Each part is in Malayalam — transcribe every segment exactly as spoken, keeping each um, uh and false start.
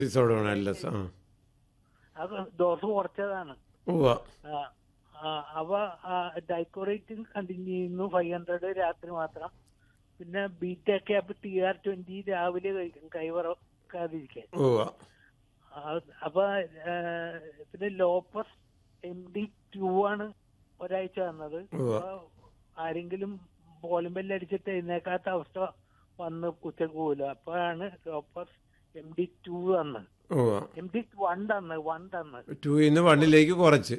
സിസോഡോൺ എൽ എസ്. അതായത് ആ. അത് ഡോസ് കുറച്ചതാണ്. ഉവ്വ. ആ, ആ, അവ ഡൈക്കോറേറ്റിംഗ് കണ്ടിന്യൂ ചെയ്യുന്നു ഫൈവ് ഹൺഡ്രഡ് രാത്രി മാത്രം. പിന്നെ beta cap T R twenty രാവിലെ കഴിക്കും കൈവറക്കാതിരിക്കാൻ. ഉവ്വ. അപ്പൊ ആ, പിന്നെ ലോപ്പസ് എം ഡി ടു ആണ് ഒരാഴ്ച വന്നത്. ഉവ്വ. അപ്പൊ ആരെങ്കിലും ബോളും ബെല്ലടിച്ചിട്ട് എഴുന്നേക്കാത്ത അവസ്ഥ വന്ന് ഉച്ചക്ക് പോലും അപ്പോഴാണ് ലോപ്പസ് എം ഡി ടു തന്ന്. ഉവ്വ. എം ഡി വൺ തന്ന് വൺ തന്ന് ടൂയിന്ന് വണ്ണിലേക്ക് കുറച്ച്.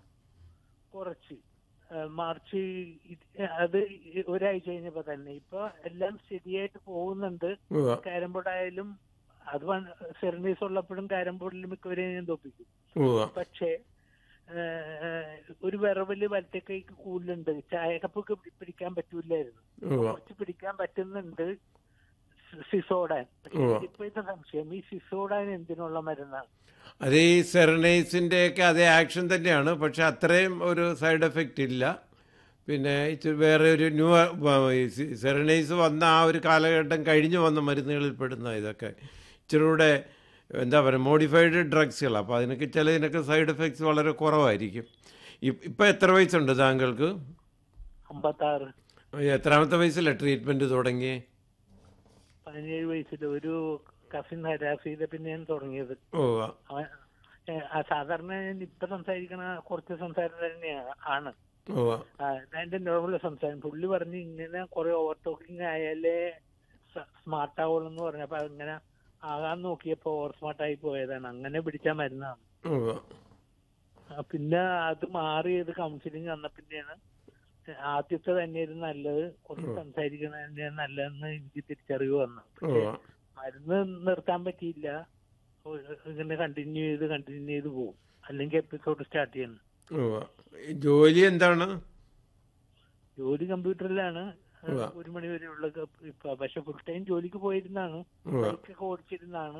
കുറച്ച് ആ, മാർച്ച് ഇത് അത് ഒരാഴ്ച കഴിഞ്ഞപ്പോ തന്നെ ഇപ്പൊ എല്ലാം ശരിയായിട്ട് പോകുന്നുണ്ട്. ഉവ്വ. കാരം ബോർഡ് ആയാലും അത് സെറനീസ് ഉള്ളപ്പോഴും കാരം ബോർഡിൽ മിക്കവരെയും ഞാൻ തോപ്പിക്കും. ഉവ്വ. പക്ഷേ ആ, ഒരു വിറവല് വലത്തെ കൈക്ക് കൂടുതലുണ്ട്. ചായ കപ്പൊക്കെ പിടിക്കാൻ പറ്റൂലായിരുന്നു, ഉവ്വ. കുറച്ച് പിടിക്കാൻ പറ്റുന്നുണ്ട് സിസോഡാൻ. പക്ഷെ ഉവ്വ. ഇപ്പോഴത്തെ സംശയം ഈ സിസോഡാൻ എന്തിനുള്ള മരുന്നാണ്? അത് ഈ സെറനൈസിൻ്റെ ഒക്കെ അതേ ആക്ഷൻ തന്നെയാണ്, പക്ഷെ അത്രയും ഒരു സൈഡ് എഫക്റ്റ് ഇല്ല. പിന്നെ ഇച്ചിരി വേറെ ഒരു ന്യൂ സെറനൈസ് വന്ന ആ ഒരു കാലഘട്ടം കഴിഞ്ഞ് വന്ന മരുന്നുകളിൽ പെടുന്ന ഇതൊക്കെ ഇച്ചിരി കൂടെ എന്താ പറയുക മോഡിഫൈഡ് ഡ്രഗ്സുകളാണ്. അപ്പോൾ അതിനൊക്കെ ചിലതിനൊക്കെ സൈഡ് എഫക്ട്സ് വളരെ കുറവായിരിക്കും. ഇപ്പം എത്ര വയസ്സുണ്ട് താങ്കൾക്ക്? അമ്പത്താറ്. എത്രാമത്തെ വയസ്സിലാണ് ട്രീറ്റ്മെൻറ്റ് തുടങ്ങി? പതിനേഴ് വയസ്സിൽ ഒരു കസിൻ ഹരാസ് ചെയ്ത പിന്നെയാണ് തുടങ്ങിയത്. ഓ. അവൻ ഏ, ആ, സാധാരണ ഞാൻ ഇപ്പൊ സംസാരിക്കണ കുറച്ച് സംസാരം തന്നെയാണ് ആണ്. ഓ. ആ, എന്റെ നോർമൽ സംസാരം. പുള്ളി പറഞ്ഞ് ഇങ്ങനെ കുറെ ഓവർ ടോക്കിംഗ് ആയാലേ സ്മാർട്ട് ആവുള്ളൂ എന്ന് പറഞ്ഞപ്പോ അങ്ങനെ ആകാൻ നോക്കിയപ്പോ ഓവർ സ്മാർട്ട് ആയി പോയതാണ്. അങ്ങനെ പിടിച്ച മരുന്നാണ്. ഓ. ആ, പിന്നെ അത് മാറിയത് കൗൺസിലിംഗ് വന്ന പിന്നെയാണ് ആദ്യത്തെ തന്നെയായിരുന്നു നല്ലത്, കുറച്ച് സംസാരിക്കണ തന്നെയാണ് നല്ലതെന്ന് എനിക്ക് തിരിച്ചറിവ് വന്നു. ഓ. പക്ഷെ മരുന്ന് നിർത്താൻ പറ്റിയില്ല. ഇങ്ങനെ കണ്ടിന്യൂ ചെയ്ത് കണ്ടിന്യൂ ചെയ്ത് പോകും, അല്ലെങ്കിൽ എപ്പിസോഡ് സ്റ്റാർട്ട് ചെയ്യണം. ഓ. ജോലി എന്താണ്? ജോലി കമ്പ്യൂട്ടറിലാണ്. ഉവ്വ. ഒരു മണി വരെ ഉള്ള ഇപ്പൊ. പക്ഷെ ഫുൾ ടൈം ജോലിക്ക് പോയിരുന്നാണ്, ഉവ്വ. ബൈക്കൊക്കെ ഓടിച്ചിരുന്നാണ്.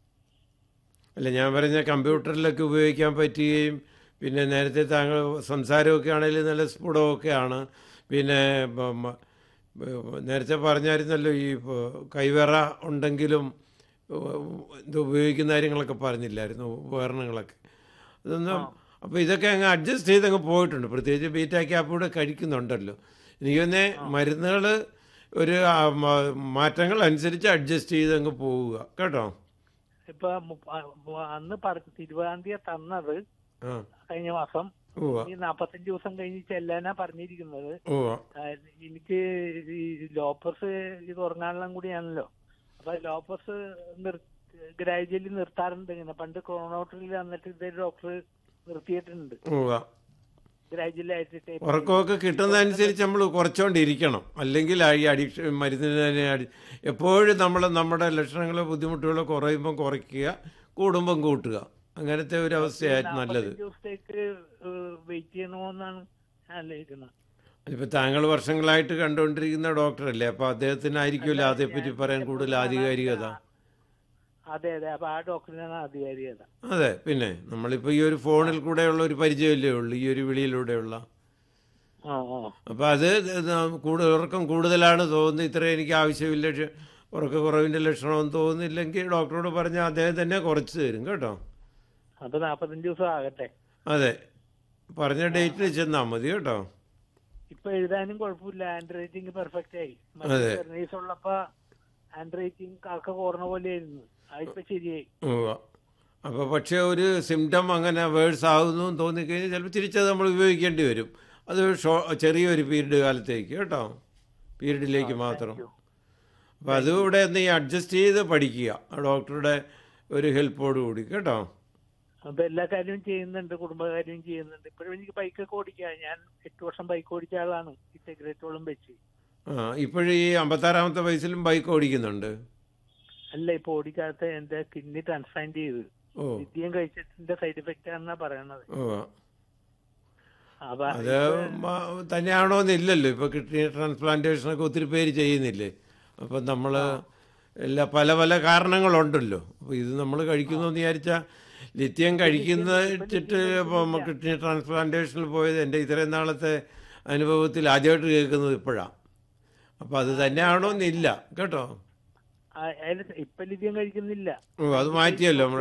അല്ല, ഞാൻ പറഞ്ഞ കമ്പ്യൂട്ടറിലൊക്കെ ഉപയോഗിക്കാൻ പറ്റുകയും പിന്നെ നേരത്തെ താങ്കൾ സംസാരമൊക്കെ ആണെങ്കിലും നല്ല സ്ഫുടമൊക്കെയാണ്. പിന്നെ ബ- മ- ബ- നേരത്തെ പറഞ്ഞായിരുന്നല്ലോ ഈ പ- കൈവിറ ഉണ്ടെങ്കിലും ഇത് ഉപയോഗിക്കുന്ന കാര്യങ്ങളൊക്കെ പറഞ്ഞില്ലായിരുന്നു, ഉപകരണങ്ങളൊക്കെ അതൊന്നും. അപ്പോൾ ഇതൊക്കെ അങ്ങ് അഡ്ജസ്റ്റ് ചെയ്ത് അങ്ങ് പോയിട്ടുണ്ട്. പ്രത്യേകിച്ച് ബീറ്റ ക്യാപ്പ് കൂടെ കഴിക്കുന്നുണ്ടല്ലോ. എനിക്ക് തന്നെ മരുന്നുകൾ ഒരു ആ, മ- മാറ്റങ്ങൾ അനുസരിച്ച് അഡ്ജസ്റ്റ് ചെയ്ത് അങ്ങ് പോവുക കേട്ടോ. ഇപ്പൊ മുപ്പ- അന്ന് പറഞ്ഞ ഇരുപതാം തീയതി തന്നത് ആ. കഴിഞ്ഞ മാസം. ഉവ്വ. ഈ നാപ്പത്തഞ്ച് ദിവസം കഴിഞ്ഞ് ചെല്ലാനാ പറഞ്ഞിരിക്കുന്നത്. ഉവ്വ. ആ, എനിക്ക് ഈ ലോപ്പസ് ഇത് ഉറങ്ങാനെല്ലാം കൂടിയാണല്ലോ. അപ്പൊ ലോപ്പസ് ഗ്രാജുവലി നിർത്താറുണ്ട്. ഇങ്ങനെ പണ്ട് ക്രോണോട്രിൽ വന്നിട്ട് ഇതേ ഡോക്ടർ നിർത്തിയിട്ടുണ്ട് ഉവ്വ. ഗ്രാജുവലി ആയിട്ട്. ഉറക്കമൊക്കെ കിട്ടുന്നതനുസരിച്ച് നമ്മൾ കുറച്ചുകൊണ്ടിരിക്കണം. അല്ലെങ്കിൽ ആ ഈ അഡിക്ഷൻ മരുന്നിന് തന്നെ അടി എപ്പോഴും നമ്മൾ നമ്മുടെ ലക്ഷണങ്ങളോ ബുദ്ധിമുട്ടുകളോ കുറയുമ്പം കുറയ്ക്കുക, കൂടുമ്പം കൂട്ടുക. അങ്ങനത്തെ ഒരു അവസ്ഥയായിരുന്നു നല്ലത്. ദിവസത്തേക്ക് വെയിറ്റ് ചെയ്യണമെന്നാണ് ഞാൻ ആലോചിക്കുന്നത്. അതിപ്പോൾ താങ്കൾ വർഷങ്ങളായിട്ട് കണ്ടുകൊണ്ടിരിക്കുന്ന ഡോക്ടറല്ലേ, അപ്പോൾ അദ്ദേഹത്തിനായിരിക്കുമല്ലോ അതേപ്പറ്റി പറയാൻ കൂടുതൽ ആധികാരികത. അതെ അതെ. അപ്പൊ ആ ഡോക്ടറിനാണ് ആധികാരികത. അതെ, പിന്നെ നമ്മളിപ്പോൾ ഈ ഒരു ഫോണിൽ കൂടെയുള്ള ഒരു പരിചയമല്ലേ ഉള്ളൂ, ഈ ഒരു വിളിയിലൂടെയുള്ള. ആ ആ അപ്പോൾ അത് കൂടുതൽ ഉറക്കം കൂടുതലാണ് തോന്നുന്നത്, ഇത്ര എനിക്ക് ആവശ്യമില്ല, ക്ഷ- ഉറക്കക്കുറവിൻ്റെ ലക്ഷണമെന്ന് തോന്നുന്നില്ലെങ്കിൽ ഡോക്ടറോട് പറഞ്ഞാൽ അദ്ദേഹം തന്നെ കുറച്ച് തരും കേട്ടോ. അപ്പൊ നാപ്പത്തഞ്ച് ദിവസം ആകട്ടെ. അതെ, പറഞ്ഞ ഡേറ്റിൽ ചെന്നാൽ മതി കേട്ടോ. ഇപ്പൊ എഴുതാനും കുഴപ്പമില്ല, ഹാൻഡ് റൈറ്റിംഗ് പെർഫെക്റ്റ് ആയി. അതെ. സർവീസ് ഉള്ളപ്പോ ഹാൻഡ് റൈറ്റിംഗ് കാക്ക കോർണ പോലെയായിരുന്നു, അതിപ്പോ ശരിയായി. ഉവ്വ. അപ്പോൾ പക്ഷേ ഒരു സിംറ്റം അങ്ങനെ വേഴ്സ് ആകുന്നു എന്ന് തോന്നിക്കഴിഞ്ഞാൽ ചിലപ്പോൾ തിരിച്ചത് നമ്മൾ ഉപയോഗിക്കേണ്ടി വരും. അത് ഷോ ചെറിയൊരു പീരീഡ് കാലത്തേക്ക് കേട്ടോ, പീരീഡിലേക്ക് മാത്രം. അപ്പോൾ അതുകൂടെ ഒന്ന് ഈ അഡ്ജസ്റ്റ് ചെയ്ത് പഠിക്കുക, ആ ഡോക്ടറുടെ ഒരു ഹെൽപ്പോട് കൂടി കേട്ടോ. അപ്പൊ എല്ലാ കാര്യവും ചെയ്യുന്നുണ്ട്, കുടുംബകാര്യവും ചെയ്യുന്നുണ്ട്. ഇപ്പോഴും എനിക്ക് ബൈക്കൊക്കെ ഓടിക്കാം. ഞാൻ എട്ട് വർഷം ബൈക്ക് ഓടിച്ച ആളാണ് ഈ സിഗരറ്റോളം വെച്ച്. ആ, ഇപ്പോഴും ഈ അമ്പത്താറാമത്തെ വയസ്സിലും ബൈക്ക് ഓടിക്കുന്നുണ്ട്? അല്ല, ഇപ്പൊ ഓടിക്കാത്ത എന്റെ കിഡ്നി ട്രാൻസ്പ്ലാന്റ് ചെയ്ത് ഓ. വിദ്യം കഴിച്ചതിന്റെ സൈഡ് എഫക്റ്റ് ആണെന്നാ പറയണത്. ഓ. അപ്പൊ അത് മ- തന്നെയാണോ എന്നില്ലല്ലോ, ഇപ്പോൾ കിഡ്നി ട്രാൻസ്പ്ലാന്റേഷനൊക്കെ ഒത്തിരി പേര് ചെയ്യുന്നില്ലേ. അപ്പം നമ്മൾ എല്ലാ പല പല കാരണങ്ങളുണ്ടല്ലോ. അപ്പോൾ ഇത് നമ്മൾ കഴിക്കുന്നു എന്ന് വിചാരിച്ചാൽ ലിത്യം കഴിക്കുന്നിട്ട് ഇപ്പോൾ കിഡ്നി ട്രാൻസ്പ്ലാന്റേഷനിൽ പോയത് എൻ്റെ ഇത്രയും നാളത്തെ അനുഭവത്തിൽ ആദ്യമായിട്ട് കേൾക്കുന്നത് ഇപ്പോഴാണ്. അപ്പോൾ അത് തന്നെയാണോ എന്നില്ല കേട്ടോ. ആ, അതിന് ഇപ്പൊ ലിഥിയം കഴിക്കുന്നില്ല. ഓ അത് മാറ്റിയല്ലോ.